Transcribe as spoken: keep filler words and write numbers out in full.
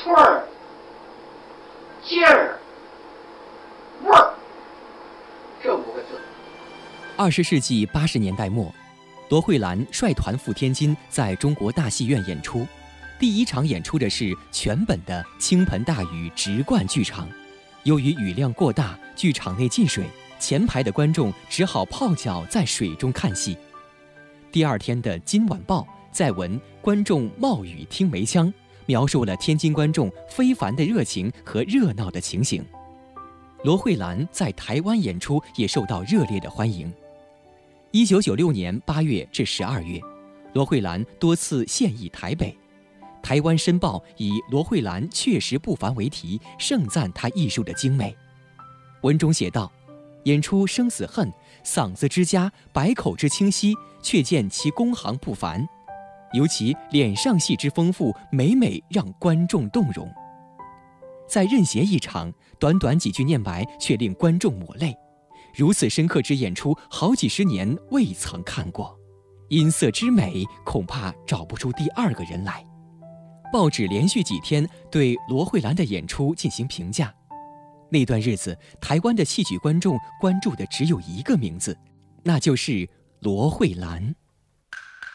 串儿、劲儿、味儿，这五个字。 二十世纪八十年代末，罗慧兰率团赴天津，在中国大戏院演出。第一场演出的是全本的倾盆大雨直灌剧场，由于雨量过大，剧场内进水，前排的观众只好泡脚在水中看戏。第二天的《今晚报》在文观众冒雨听梅腔，描述了天津观众非凡的热情和热闹的情形。罗慧兰在台湾演出也受到热烈的欢迎。一九九六年八月至十二月，罗慧兰多次现役台北。台湾申报以罗慧兰确实不凡为题，盛赞她艺术的精美。文中写道：演出生死恨，嗓子之佳，百口之清晰，却见其工行不凡，尤其脸上戏之丰富，每每让观众动容。在任贤一场，短短几句念白却令观众抹泪，如此深刻之演出，好几十年未曾看过，音色之美，恐怕找不出第二个人来。报纸连续几天对罗慧兰的演出进行评价。那段日子，台湾的戏曲观众关注的只有一个名字，那就是罗慧兰。